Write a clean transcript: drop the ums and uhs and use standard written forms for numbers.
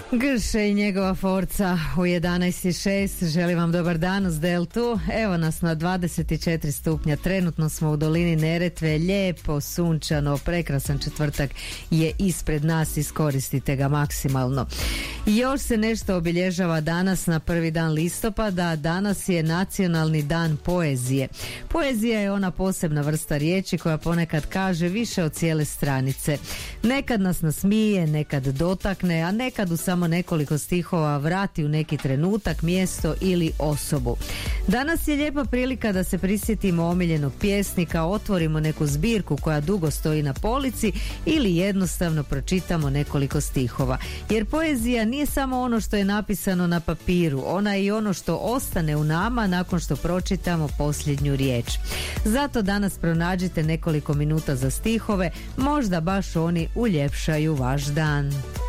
Grše i njegova forca u 11.06. Želim vam dobar dan uz Deltu. Evo nas na 24 stupnja. Trenutno smo u dolini Neretve. Lijepo, sunčano, prekrasan četvrtak je ispred nas. Iskoristite ga maksimalno. Još se nešto obilježava danas na prvi dan listopada. Danas je nacionalni dan poezije. Poezija je ona posebna vrsta riječi koja ponekad kaže više od cijele stranice. Nekad nas nasmije, nekad dotakne, a nekad u samo nekoliko stihova vrati u neki trenutak, mjesto ili osobu. Danas je lijepa prilika da se prisjetimo omiljenog pjesnika, otvorimo neku zbirku koja dugo stoji na polici ili jednostavno pročitamo nekoliko stihova. Jer poezija nije samo ono što je napisano na papiru, ona je i ono što ostane u nama nakon što pročitamo posljednju riječ. Zato danas pronađite nekoliko minuta za stihove, možda baš oni uljepšaju vaš dan.